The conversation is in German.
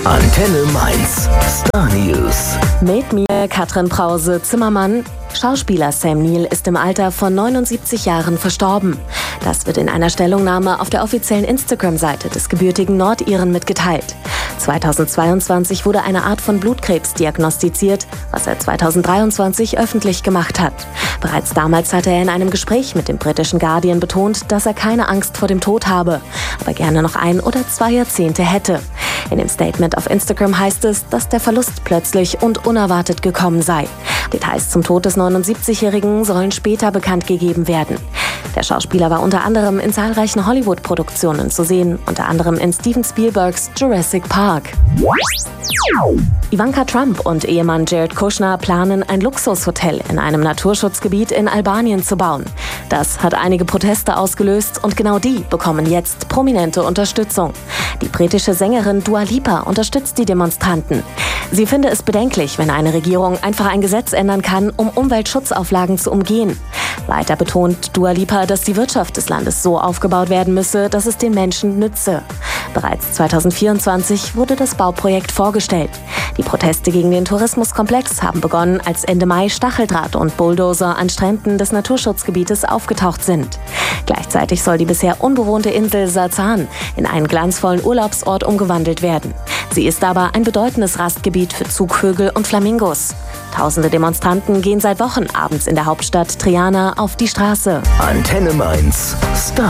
Antenne Mainz. Star News. Mit mir Katrin Brause-Zimmermann. Schauspieler Sam Neill ist im Alter von 79 Jahren verstorben. Das wird in einer Stellungnahme auf der offiziellen Instagram-Seite des gebürtigen Nordiren mitgeteilt. 2022 wurde eine Art von Blutkrebs diagnostiziert, was er 2023 öffentlich gemacht hat. Bereits damals hatte er in einem Gespräch mit dem britischen Guardian betont, dass er keine Angst vor dem Tod habe, aber gerne noch 1 oder 2 Jahrzehnte hätte. In dem Statement auf Instagram heißt es, dass der Verlust plötzlich und unerwartet gekommen sei. Details zum Tod des 79-Jährigen sollen später bekannt gegeben werden. Der Schauspieler war unter anderem in zahlreichen Hollywood-Produktionen zu sehen, unter anderem in Steven Spielbergs Jurassic Park. Ivanka Trump und Ehemann Jared Kushner planen, ein Luxushotel in einem Naturschutzgebiet in Albanien zu bauen. Das hat einige Proteste ausgelöst und genau die bekommen jetzt prominente Unterstützung. Die britische Sängerin Dua Lipa unterstützt die Demonstranten. Sie finde es bedenklich, wenn eine Regierung einfach ein Gesetz ändern kann, um Umweltschutzauflagen zu umgehen. Weiter betont Dua Lipa, dass die Wirtschaft des Landes so aufgebaut werden müsse, dass es den Menschen nütze. Bereits 2024 wurde das Bauprojekt vorgestellt. Die Proteste gegen den Tourismuskomplex haben begonnen, als Ende Mai Stacheldraht und Bulldozer an Stränden des Naturschutzgebietes aufgetaucht sind. Gleichzeitig soll die bisher unbewohnte Insel Sarzan in einen glanzvollen Urlaubsort umgewandelt werden. Sie ist aber ein bedeutendes Rastgebiet für Zugvögel und Flamingos. Tausende Demonstranten gehen seit Wochen abends in der Hauptstadt Triana auf die Straße. Antenne Mainz. Star